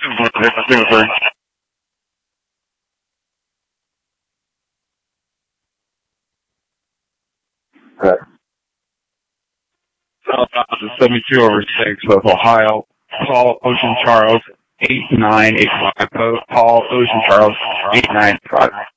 Okay. 72 over 6 of Ohio. Paul Ocean Charles 8985. Paul Ocean Charles 8985.